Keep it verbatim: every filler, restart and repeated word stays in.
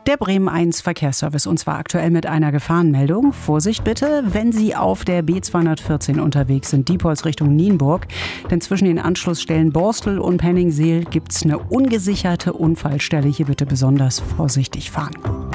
Der Bremen eins Verkehrsservice und zwar aktuell mit einer Gefahrenmeldung. Vorsicht bitte, wenn Sie auf der B zweihundertvierzehn unterwegs sind, Diepholz Richtung Nienburg. Denn zwischen den Anschlussstellen Borstel und Penningseel gibt es eine ungesicherte Unfallstelle. Hier bitte besonders vorsichtig fahren.